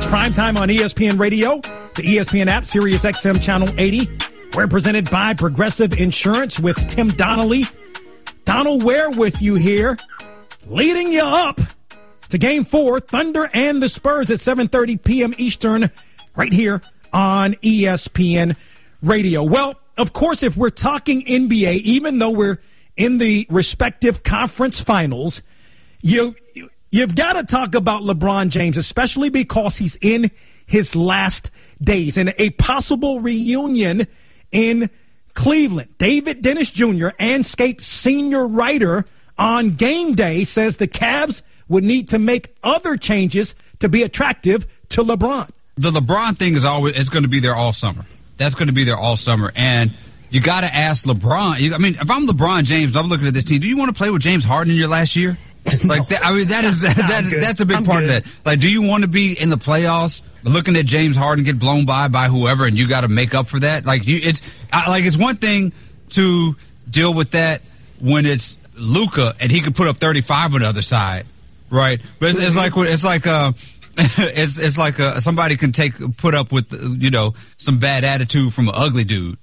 It's primetime on ESPN Radio, the ESPN app, Sirius XM Channel 80. We're presented by Progressive Insurance with Tim Donnelly. Donald Ware with you here, leading you up to Game 4, Thunder and the Spurs at 7:30 p.m. Eastern, right here on ESPN Radio. Well, of course, if we're talking NBA, even though we're in the respective conference finals, you've got to talk about LeBron James, especially because he's in his last days. And a possible reunion in Cleveland. David Dennis Jr., Anscape senior writer on Game Day, says the Cavs would need to make other changes to be attractive to LeBron. The LeBron thing it's going to be there all summer. That's going to be there all summer. And you got to ask LeBron. I mean, if I'm LeBron James, I'm looking at this team. Do you want to play with James Harden in your last year? Like, that's a big part of that. Like, do you want to be in the playoffs, looking at James Harden get blown by whoever, and you got to make up for that? Like, it's one thing to deal with that when it's Luka and he could put up 35 on the other side, right? But it's like somebody can put up with some bad attitude from an ugly dude.